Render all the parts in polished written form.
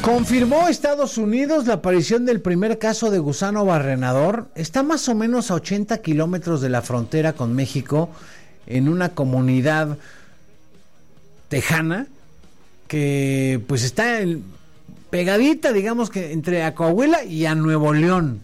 Confirmó Estados Unidos la aparición del primer caso de gusano barrenador. Está más o menos a 80 kilómetros de la frontera con México, en una comunidad tejana que pues está pegadita, digamos que entre a Coahuila y a Nuevo León.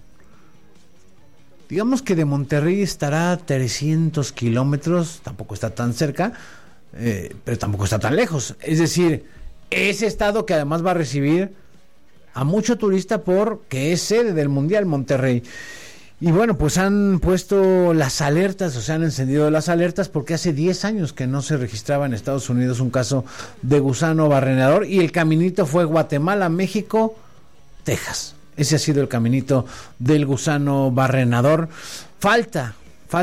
Digamos que de Monterrey estará a 300 kilómetros, tampoco está tan cerca, pero tampoco está tan lejos. Es decir, ese estado que además va a recibir a mucho turista porque es sede del Mundial, Monterrey. Y bueno, pues han puesto las alertas, o sea, han encendido las alertas porque hace 10 años que no se registraba en Estados Unidos un caso de gusano barrenador, y el caminito fue Guatemala, México, Texas. Ese ha sido el caminito del gusano barrenador. Falta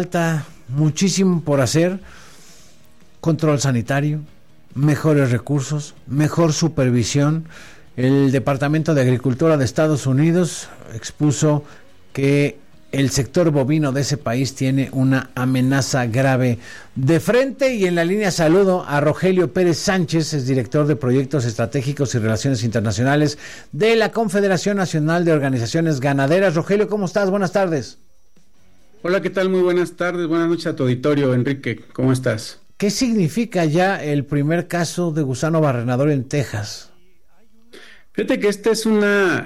muchísimo por hacer. Control sanitario, mejores recursos, mejor supervisión. El Departamento de Agricultura de Estados Unidos expuso que el sector bovino de ese país tiene una amenaza grave de frente. Y en la línea saludo a Rogelio Pérez Sánchez, es director de Proyectos Estratégicos y Relaciones Internacionales de la Confederación Nacional de Organizaciones Ganaderas. Rogelio, ¿cómo estás? Buenas tardes. Hola, ¿qué tal? Muy buenas tardes, buenas noches a tu auditorio. Enrique, ¿cómo estás? ¿Qué significa ya el primer caso de gusano barrenador en Texas? Fíjate que este es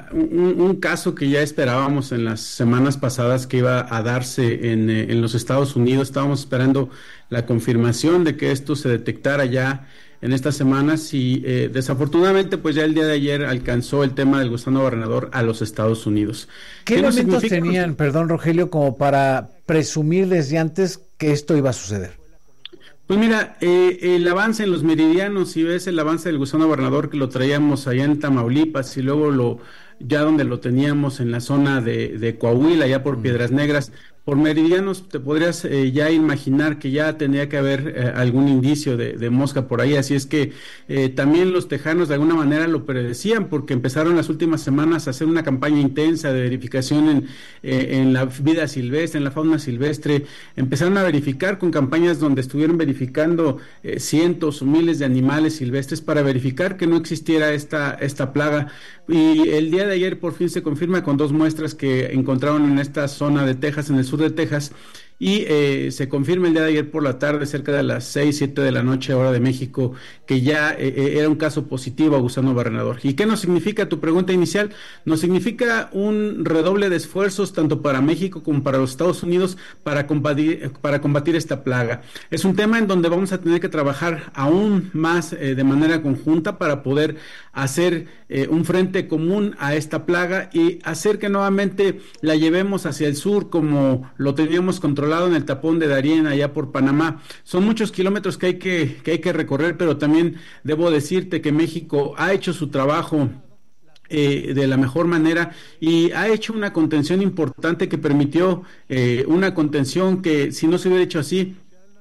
un caso que ya esperábamos en las semanas pasadas que iba a darse en los Estados Unidos. Estábamos esperando la confirmación de que esto se detectara ya en estas semanas y desafortunadamente pues ya el día de ayer alcanzó el tema del gusano barrenador a los Estados Unidos. ¿Qué elementos tenían, perdón Rogelio, como para presumir desde antes que esto iba a suceder? Pues mira, el avance en los meridianos, si ves el avance del gusano barrenador que lo traíamos allá en Tamaulipas y luego ya donde lo teníamos en la zona de Coahuila, ya por Piedras Negras, por meridianos te podrías ya imaginar que ya tenía que haber algún indicio de mosca por ahí, así es que también los tejanos de alguna manera lo predecían porque empezaron las últimas semanas a hacer una campaña intensa de verificación en la vida silvestre, en la fauna silvestre. Empezaron a verificar con campañas donde estuvieron verificando cientos o miles de animales silvestres para verificar que no existiera esta plaga, y el día de ayer por fin se confirma con 2 muestras que encontraron en esta zona de Texas, en el sur de Texas, y se confirma el día de ayer por la tarde, cerca de las 6, 7 de la noche, hora de México, que ya era un caso positivo a gusano barrenador. ¿Y qué nos significa tu pregunta inicial? Nos significa un redoble de esfuerzos tanto para México como para los Estados Unidos para combatir esta plaga. Es un tema en donde vamos a tener que trabajar aún más de manera conjunta para poder hacer un frente común a esta plaga y hacer que nuevamente la llevemos hacia el sur como lo teníamos controlado en el tapón de Darién allá por Panamá. Son muchos kilómetros que hay que recorrer, pero también debo decirte que México ha hecho su trabajo de la mejor manera y ha hecho una contención importante que permitió una contención que si no se hubiera hecho así,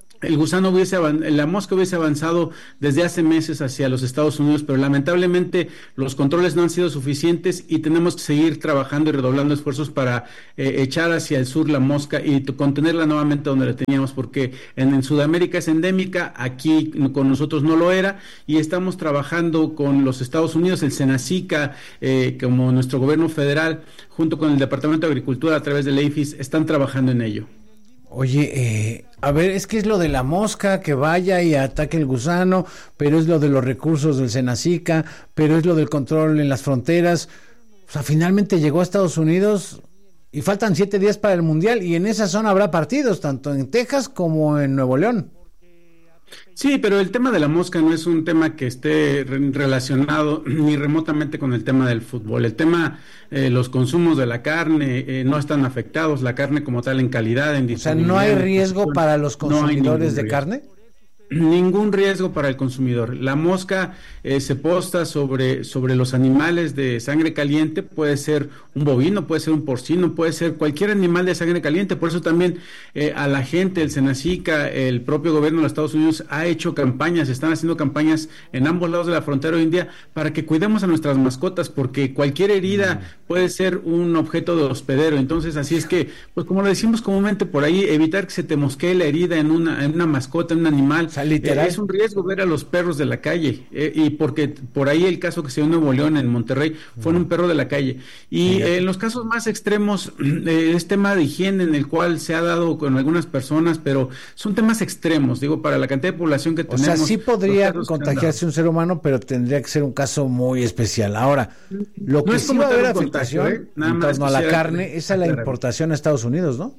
la mosca hubiese avanzado desde hace meses hacia los Estados Unidos, pero lamentablemente los controles no han sido suficientes y tenemos que seguir trabajando y redoblando esfuerzos para echar hacia el sur la mosca y contenerla nuevamente donde la teníamos, porque en Sudamérica es endémica, aquí con nosotros no lo era, y estamos trabajando con los Estados Unidos, el Senacica, como nuestro gobierno federal, junto con el Departamento de Agricultura a través del EIFIS, están trabajando en ello. Oye, a ver, es que es lo de la mosca que vaya y ataque el gusano, pero es lo de los recursos del Senacica, pero es lo del control en las fronteras. O sea, finalmente llegó a Estados Unidos y faltan 7 días para el Mundial, y en esa zona habrá partidos, tanto en Texas como en Nuevo León. Sí, pero el tema de la mosca no es un tema que esté relacionado ni remotamente con el tema del fútbol. El tema, los consumos de la carne no están afectados, la carne como tal en calidad, en disponibilidad. O sea, ¿no hay riesgo para los consumidores de carne? Ningún riesgo para el consumidor. La mosca se posta sobre los animales de sangre caliente, puede ser un bovino, puede ser un porcino, puede ser cualquier animal de sangre caliente. Por eso también a la gente, el Senacica, el propio gobierno de los Estados Unidos ha hecho campañas, están haciendo campañas en ambos lados de la frontera hoy en día para que cuidemos a nuestras mascotas, porque cualquier herida puede ser un objeto de hospedero. Entonces, así es que, pues como lo decimos comúnmente por ahí, evitar que se te mosquee la herida en una mascota, en un animal. sea, literal. Es un riesgo ver a los perros de la calle, y porque por ahí el caso que se dio en Nuevo León, en Monterrey, fue un perro de la calle. Y en los casos más extremos, es tema de higiene en el cual se ha dado con algunas personas, pero son temas extremos, digo, para la cantidad de población que tenemos. O sea, sí podría contagiarse un ser humano, pero tendría que ser un caso muy especial. Ahora, lo que sí va a haber afectación en torno a la carne es a la importación a Estados Unidos, ¿no?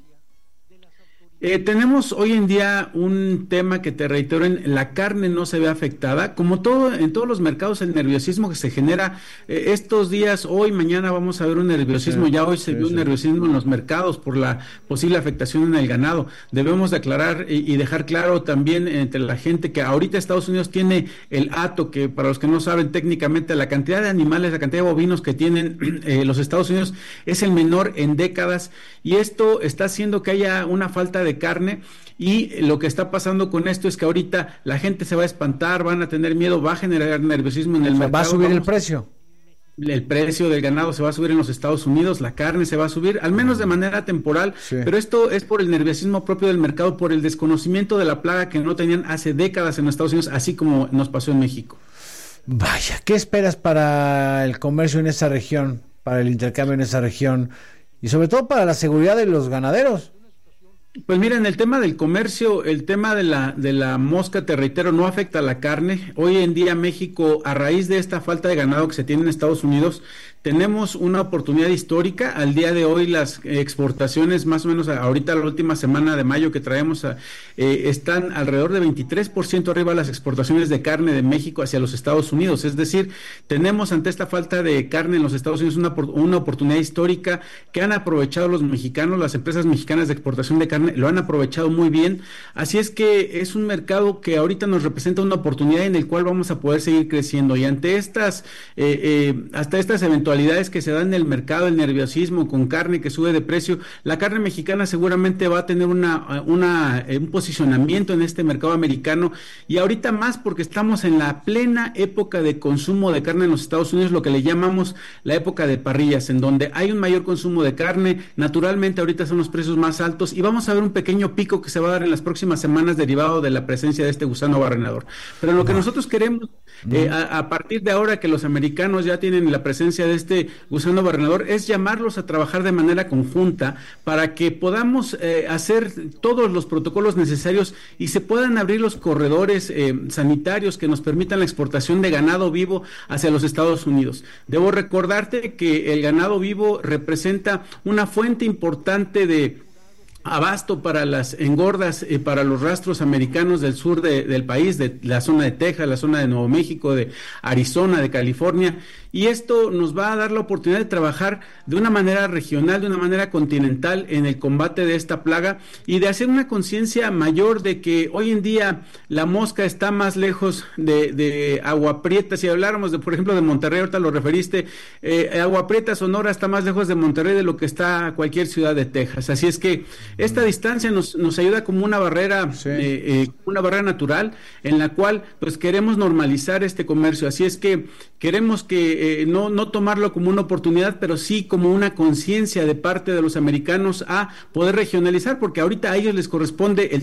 Tenemos hoy en día un tema que te reitero, la carne no se ve afectada, como todo en todos los mercados, el nerviosismo que se genera estos días, hoy, mañana vamos a ver un nerviosismo, ya hoy se vio un nerviosismo en los mercados por la posible afectación en el ganado. Debemos de aclarar y dejar claro también entre la gente que ahorita Estados Unidos tiene el hato, que para los que no saben técnicamente, la cantidad de animales, la cantidad de bovinos que tienen los Estados Unidos es el menor en décadas, y esto está haciendo que haya una falta de carne, y lo que está pasando con esto es que ahorita la gente se va a espantar, van a tener miedo, va a generar nerviosismo en el mercado. Va a subir el precio. El precio del ganado se va a subir en los Estados Unidos, la carne se va a subir, al menos de manera temporal, pero esto es por el nerviosismo propio del mercado, por el desconocimiento de la plaga que no tenían hace décadas en los Estados Unidos, así como nos pasó en México. Vaya, ¿qué esperas para el comercio en esa región, para el intercambio en esa región y sobre todo para la seguridad de los ganaderos? Pues mira, en el tema del comercio, el tema de la mosca, te reitero, no afecta a la carne. Hoy en día México, a raíz de esta falta de ganado que se tiene en Estados Unidos, tenemos una oportunidad histórica. Al día de hoy las exportaciones, más o menos ahorita la última semana de mayo que traemos, están alrededor de 23% arriba las exportaciones de carne de México hacia los Estados Unidos. Es decir, tenemos ante esta falta de carne en los Estados Unidos una oportunidad histórica que han aprovechado los mexicanos, las empresas mexicanas de exportación de carne lo han aprovechado muy bien. Así es que es un mercado que ahorita nos representa una oportunidad en el cual vamos a poder seguir creciendo, y ante estas hasta estas eventualidades que se dan en el mercado, el nerviosismo con carne que sube de precio, la carne mexicana seguramente va a tener un posicionamiento en este mercado americano, y ahorita más porque estamos en la plena época de consumo de carne en los Estados Unidos, lo que le llamamos la época de parrillas, en donde hay un mayor consumo de carne. Naturalmente ahorita son los precios más altos, y vamos a ver un pequeño pico que se va a dar en las próximas semanas derivado de la presencia de este gusano barrenador. Pero lo que nosotros queremos, a partir de ahora que los americanos ya tienen la presencia de este gusano barrenador, es llamarlos a trabajar de manera conjunta para que podamos hacer todos los protocolos necesarios y se puedan abrir los corredores sanitarios que nos permitan la exportación de ganado vivo hacia los Estados Unidos. Debo recordarte que el ganado vivo representa una fuente importante de abasto para las engordas, para los rastros americanos del sur del país, de la zona de Texas, la zona de Nuevo México, de Arizona, de California, y esto nos va a dar la oportunidad de trabajar de una manera regional, de una manera continental en el combate de esta plaga, y de hacer una conciencia mayor de que hoy en día la mosca está más lejos de Agua Prieta. Si habláramos de, por ejemplo, de Monterrey, ahorita lo referiste, Agua Prieta, Sonora, está más lejos de Monterrey de lo que está cualquier ciudad de Texas. Así es que esta distancia nos ayuda como una barrera, una barrera natural en la cual pues queremos normalizar este comercio. Así es que queremos que no tomarlo como una oportunidad, pero sí como una conciencia de parte de los americanos a poder regionalizar, porque ahorita a ellos les corresponde el